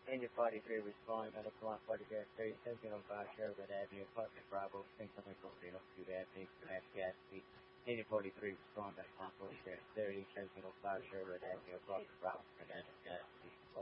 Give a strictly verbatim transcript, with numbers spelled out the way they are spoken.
Engine forty-three responding, medical on forty gas thirty, seven oh five Sherwood Avenue, apartment Bravo, Kingston, Coastal, Two Avenue, Mass Gas Speed. Engine forty-three responding, medical on forty gas thirty, seven oh five Sherwood Avenue, apartment Bravo, Gas Speed.